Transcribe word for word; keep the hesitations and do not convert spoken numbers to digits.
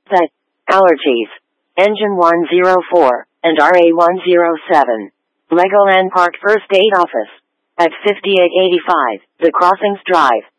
The Allergies. Engine one oh four and R A one oh seven. Legoland Park First Aid Office. At fifty-eight eighty-five, The Crossings Drive.